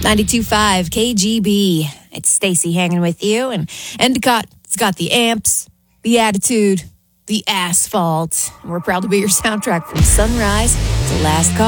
92.5 KGB. It's Stacy hanging with you, and Endicott's got the amps, the attitude, the asphalt. We're proud to be your soundtrack from sunrise to last call.